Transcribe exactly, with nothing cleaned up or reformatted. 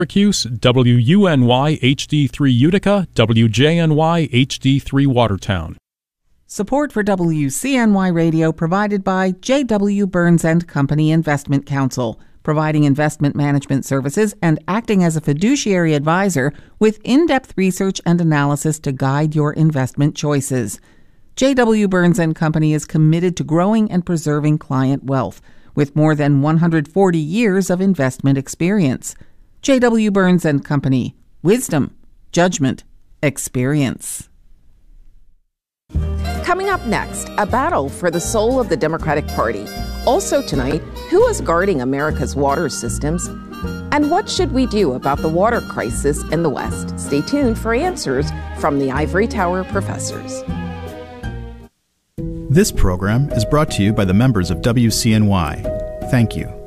Syracuse, W U N Y H D three Utica, W J N Y H D three Watertown. Support for W C N Y Radio provided by J W. Burns and Company Investment Counsel, providing investment management services and acting as a fiduciary advisor with in-depth research and analysis to guide your investment choices. J W. Burns and Company is committed to growing and preserving client wealth with more than one hundred forty years of investment experience. J W. Burns and Company. Wisdom, judgment, experience. Coming up next, a battle for the soul of the Democratic Party. Also tonight, who is guarding America's water systems? And what should we do about the water crisis in the West? Stay tuned for answers from the Ivory Tower professors. This program is brought to you by the members of W C N Y. Thank you.